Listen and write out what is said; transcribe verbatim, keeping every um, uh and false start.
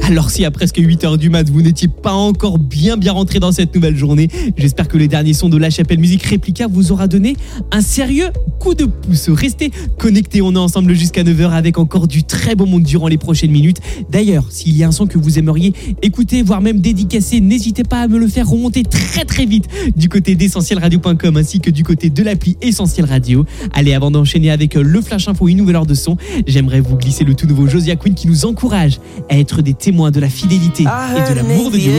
Alors si à presque huit heures du mat, vous n'étiez pas encore bien bien rentré dans cette nouvelle journée, j'espère que les derniers sons de La Chapelle Musique Réplica vous aura donné un sérieux coup de pouce. Restez connectés, on est ensemble jusqu'à neuf heures avec encore du très bon monde durant les prochaines minutes. D'ailleurs, s'il y a un son que vous aimeriez écouter, voire même dédicacer, n'hésitez pas à me le faire remonter très très vite du côté d'essentiel radio point com ainsi que du côté de l'appli Essentiel Radio. Allez, avant d'enchaîner avec le Flash Info, une nouvelle heure de son, j'aimerais vous glisser le tout nouveau Josiah Quinn qui nous encourage à être des témoins de la fidélité et de l'amour de Dieu.